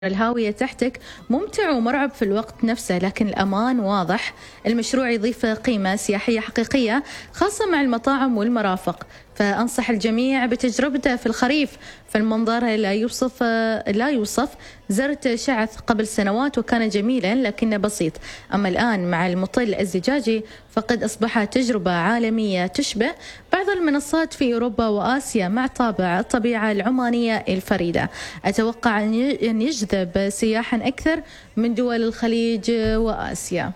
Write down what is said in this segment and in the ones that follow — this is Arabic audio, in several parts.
الهاوية تحتك ممتع ومرعب في الوقت نفسه، لكن الأمان واضح. المشروع يضيف قيمة سياحية حقيقية خاصة مع المطاعم والمرافق، فأنصح الجميع بتجربته في الخريف. فالمنظر لا يوصف. زرت شعث قبل سنوات وكان جميلا لكنه بسيط، أما الآن مع المطل الزجاجي فقد أصبحت تجربة عالمية تشبه بعض المنصات في أوروبا وآسيا مع طابع الطبيعة العمانية الفريدة. أتوقع أن يجذب سياحا أكثر من دول الخليج وآسيا.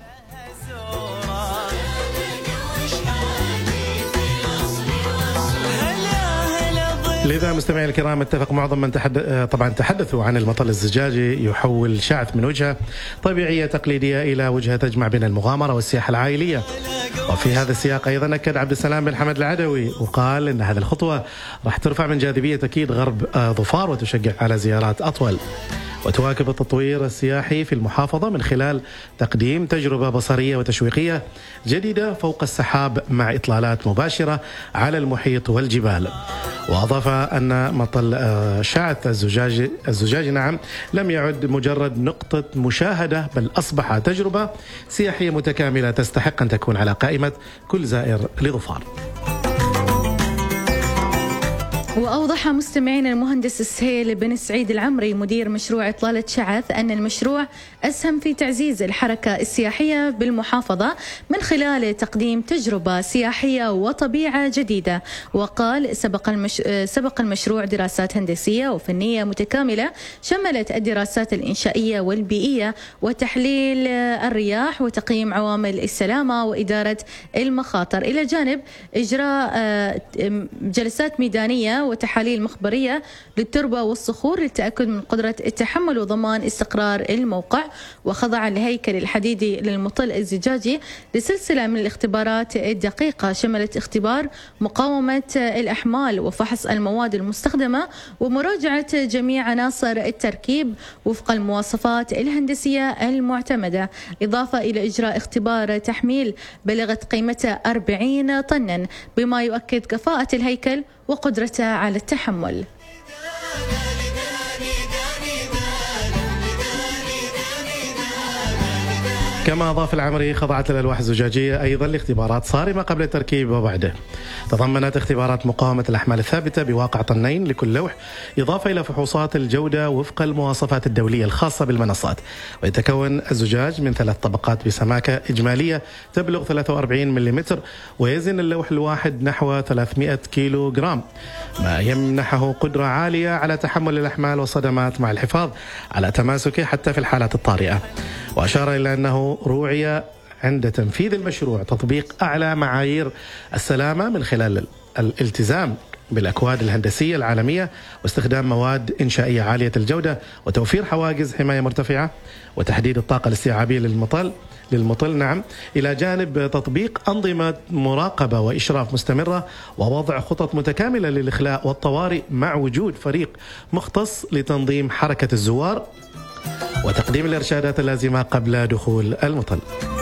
لذا مستمعي الكرام، اتفق معظم من طبعا تحدثوا عن المطل الزجاجي يحول شعث من وجهة طبيعية تقليدية إلى وجهة تجمع بين المغامرة والسياحة العائلية. وفي هذا السياق أيضا أكد عبد السلام بن حمد العدوي وقال إن هذه الخطوة راح ترفع من جاذبية أكيد غرب ظفار وتشجع على زيارات أطول. وتواكب التطوير السياحي في المحافظة من خلال تقديم تجربة بصرية وتشويقية جديدة فوق السحاب مع إطلالات مباشرة على المحيط والجبال. وأضاف أن مطل شعث الزجاجي لم يعد مجرد نقطة مشاهدة، بل أصبح تجربة سياحية متكاملة تستحق أن تكون على قائمة كل زائر لظفار. وأوضح مستمعين المهندس السهيل بن سعيد العمري مدير مشروع إطلالة شعث أن المشروع أسهم في تعزيز الحركة السياحية بالمحافظة من خلال تقديم تجربة سياحية وطبيعة جديدة. وقال سبق المشروع دراسات هندسية وفنية متكاملة شملت الدراسات الإنشائية والبيئية وتحليل الرياح وتقييم عوامل السلامة وإدارة المخاطر، إلى جانب إجراء جلسات ميدانية وتحاليل مخبرية للتربة والصخور للتأكد من قدرة التحمل وضمان استقرار الموقع. وخضع الهيكل الحديدي للمطل الزجاجي لسلسلة من الاختبارات الدقيقة شملت اختبار مقاومة الأحمال وفحص المواد المستخدمة ومراجعة جميع عناصر التركيب وفق المواصفات الهندسية المعتمدة، إضافة إلى إجراء اختبار تحميل بلغت قيمته 40 طنا، بما يؤكد كفاءة الهيكل وقدرته على التحمل. كما أضاف العمري، خضعت الألواح الزجاجية أيضا لاختبارات صارمة قبل التركيب وبعده. تضمنت اختبارات مقاومة الأحمال الثابتة بواقع طنين لكل لوح، إضافة إلى فحوصات الجودة وفق المواصفات الدولية الخاصة بالمنصات. ويتكون الزجاج من 3 طبقات بسماكة إجمالية تبلغ 43 ملم، ويزن اللوح الواحد نحو 300 كيلو جرام، ما يمنحه قدرة عالية على تحمل الأحمال والصدمات مع الحفاظ على تماسكه حتى في الحالات الطارئة. وأشار إلى أنه روعي عند تنفيذ المشروع تطبيق أعلى معايير السلامة من خلال الالتزام بالأكواد الهندسية العالمية واستخدام مواد إنشائية عالية الجودة وتوفير حواجز حماية مرتفعة وتحديد الطاقة الاستيعابية للمطل إلى جانب تطبيق أنظمة مراقبة وإشراف مستمرة ووضع خطط متكاملة للإخلاء والطوارئ مع وجود فريق مختص لتنظيم حركة الزوار وتقديم الإرشادات اللازمة قبل دخول المطل.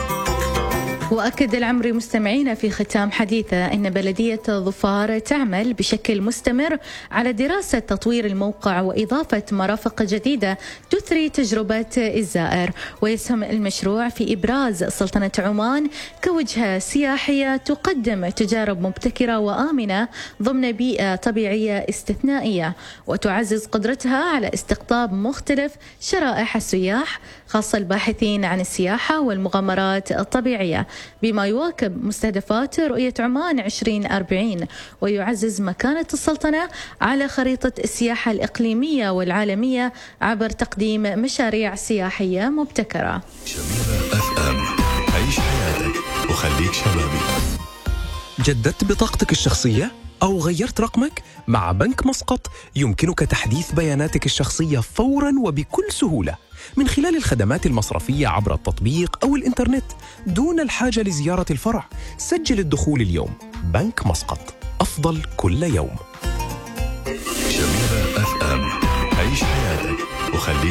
وأكد العمري مستمعين في ختام حديثه أن بلدية ظفار تعمل بشكل مستمر على دراسة تطوير الموقع وإضافة مرافق جديدة تثري تجربة الزائر. ويسهم المشروع في إبراز سلطنة عمان كوجهة سياحية تقدم تجارب مبتكرة وآمنة ضمن بيئة طبيعية استثنائية، وتعزز قدرتها على استقطاب مختلف شرائح السياح خاصة الباحثين عن السياحة والمغامرات الطبيعية، بما يواكب مستهدفات رؤية عمان 2040 ويعزز مكانة السلطنة على خريطة السياحة الإقليمية والعالمية عبر تقديم مشاريع سياحية مبتكرة. شميرة FM، عيش حياتك وخليك شبابي. جددت بطاقتك الشخصية أو غيرت رقمك؟ مع بنك مسقط يمكنك تحديث بياناتك الشخصية فوراً وبكل سهولة من خلال الخدمات المصرفية عبر التطبيق أو الإنترنت دون الحاجة لزيارة الفرع. سجل الدخول اليوم. بنك مسقط، أفضل كل يوم. شميرة FM، عيش حياتك وخليك